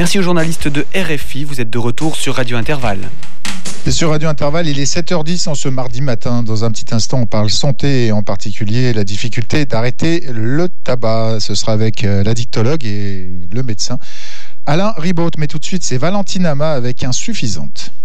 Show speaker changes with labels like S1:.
S1: Merci aux journalistes de RFI. Vous êtes de retour sur Radio Intervalle.
S2: Et sur Radio Intervalle, il est 7h10 en ce mardi matin. Dans un petit instant, on parle santé et en particulier la difficulté d'arrêter le tabac. Ce sera avec l'addictologue et le médecin Alain Ribaud. Mais tout de suite, c'est Valentine Ama avec Insuffisante.